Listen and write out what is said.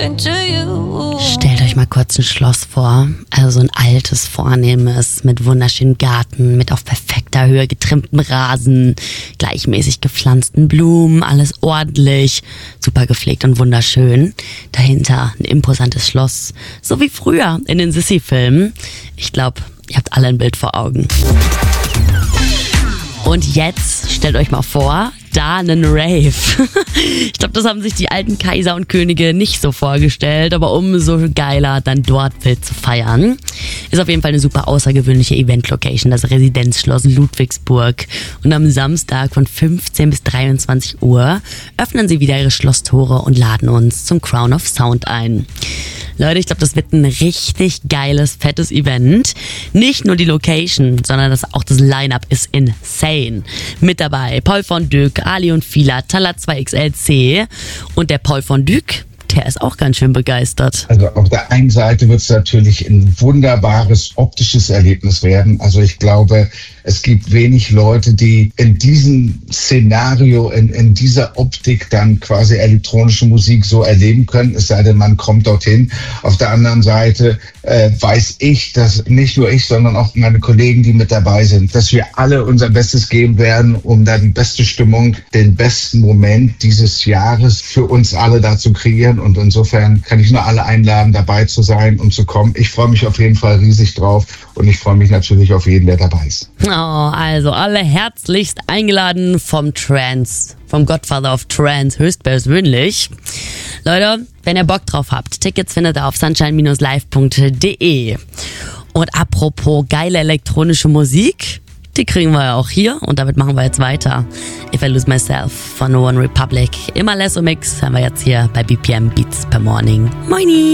Stellt euch mal kurz ein Schloss vor, also so ein altes, vornehmes, mit wunderschönem Garten, mit auf perfekter Höhe getrimmtem Rasen, gleichmäßig gepflanzten Blumen, alles ordentlich, super gepflegt und wunderschön. Dahinter ein imposantes Schloss, so wie früher in den Sissi-Filmen. Ich glaube, ihr habt alle ein Bild vor Augen. Und jetzt stellt euch mal vor, da einen Rave. Ich glaube, das haben sich die alten Kaiser und Könige nicht so vorgestellt, aber umso geiler, dann dort wild zu feiern. Ist auf jeden Fall eine super außergewöhnliche Event-Location, das Residenzschloss Ludwigsburg. Und am Samstag von 15 bis 23 Uhr öffnen sie wieder ihre Schlosstore und laden uns zum Crown of Sound ein. Leute, ich glaube, das wird ein richtig geiles, fettes Event. Nicht nur die Location, sondern auch das Line-Up ist insane. Mit dabei Paul von Dyk, Ali und Fila, Talat 2XLC und der Paul von Dyk, der ist auch ganz schön begeistert. Also auf der einen Seite wird es natürlich ein wunderbares optisches Erlebnis werden. Also ich glaube, es gibt wenig Leute, die in diesem Szenario, in dieser Optik dann quasi elektronische Musik so erleben können, es sei denn, man kommt dorthin. Auf der anderen Seite weiß ich, dass nicht nur ich, sondern auch meine Kollegen, die mit dabei sind, dass wir alle unser Bestes geben werden, um da die beste Stimmung, den besten Moment dieses Jahres für uns alle da zu kreieren. Und insofern kann ich nur alle einladen, dabei zu sein und zu kommen. Ich freue mich auf jeden Fall riesig drauf und ich freue mich natürlich auf jeden, der dabei ist. Oh, also alle herzlichst eingeladen vom Godfather of Trance, höchstpersönlich. Leute, wenn ihr Bock drauf habt, Tickets findet ihr auf sunshine-live.de. Und apropos geile elektronische Musik, die kriegen wir ja auch hier und damit machen wir jetzt weiter. If I Lose Myself von One Republic. Immer Less Mix haben wir jetzt hier bei BPM Beats per Morning. Moini!